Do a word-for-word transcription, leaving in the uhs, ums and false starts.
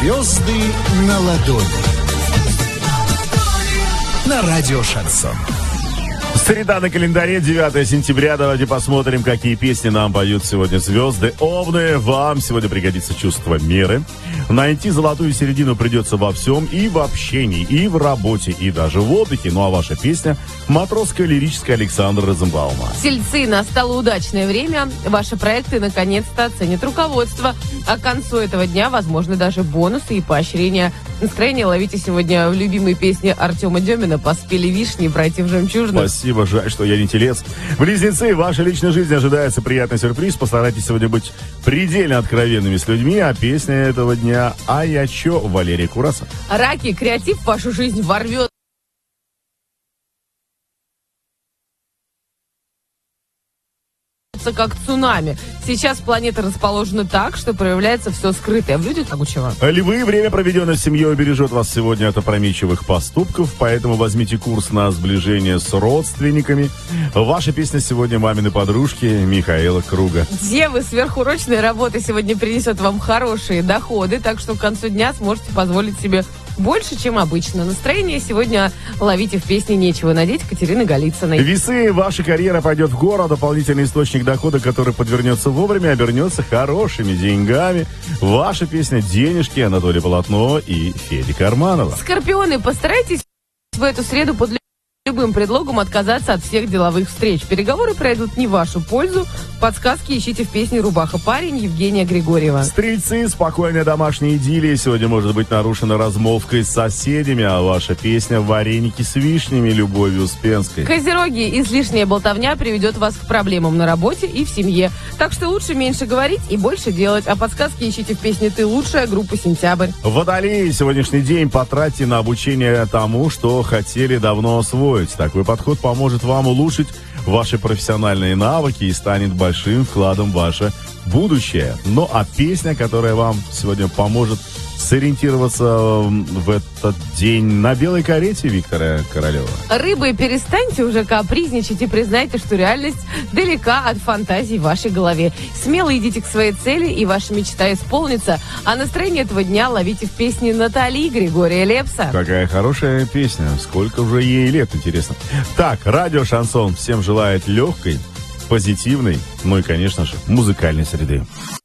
Звезды на ладони. На радио Шансон. Среда на календаре, девятое сентября. Давайте посмотрим, какие песни нам поют сегодня звезды. Овны, вам сегодня пригодится чувство меры. Найти золотую середину придется во всем, и в общении, и в работе, и даже в отдыхе. Ну а ваша песня — матросская лирическая Александра Розенбаума. Тельцы, настало удачное время. Ваши проекты наконец-то оценит руководство. А к концу этого дня, возможно, даже бонусы и поощрения. Настроение ловите сегодня в любимой песне Артема Демина «Поспели вишни, братьев жемчужных». Спасибо, жаль, что я не телец. Близнецы, в вашей личной жизни ожидается приятный сюрприз. Постарайтесь сегодня быть предельно откровенными с людьми. А песня этого дня «А я чё» Валерия Кураса. Раки, креатив в вашу жизнь ворвет. Как цунами. Сейчас планета расположена так, что проявляется все скрытое в людях могучего. Львы, время, проведенное с семьей, убережет вас сегодня от опрометчивых поступков, поэтому возьмите курс на сближение с родственниками. Ваша песня сегодня «Мамины подружки» Михаила Круга. Девы, сверхурочная работа сегодня принесет вам хорошие доходы, так что к концу дня сможете позволить себе больше, чем обычно. Настроение сегодня ловите в песне «Нечего надеть» Катерины Голицыной. Весы, ваша карьера пойдет в гору, дополнительный источник дохода, который подвернется вовремя, обернется хорошими деньгами. Ваша песня «Денежки» Анатолий Полотно и Федя Карманова. Скорпионы, постарайтесь в эту среду под любым предлогом отказаться от всех деловых встреч. Переговоры пройдут не в вашу пользу. Подсказки ищите в песне «Рубаха парень» Евгения Григорьева. Стрельцы, спокойная домашняя идиллия сегодня может быть нарушена размолвкой с соседями, а ваша песня «Вареники с вишнями» Любови Успенской. Козероги, излишняя болтовня приведет вас к проблемам на работе и в семье. Так что лучше меньше говорить и больше делать. А подсказки ищите в песне «Ты лучшая» группы «Сентябрь». Водолеи, сегодняшний день потратьте на обучение тому, что хотели давно освоить. Такой подход поможет вам улучшить ваши профессиональные навыки и станет большим вкладом в ваше будущее. Ну а песня, которая вам сегодня поможет сориентироваться в этот день, на белой карете Виктора Королева. Рыбы, перестаньте уже капризничать и признайте, что реальность далека от фантазий в вашей голове. Смело идите к своей цели, и ваша мечта исполнится. А настроение этого дня ловите в песне Натали Григория Лепса. Какая хорошая песня. Сколько уже ей лет, интересно. Так, радио Шансон всем желает легкой, позитивной, ну и, конечно же, музыкальной среды.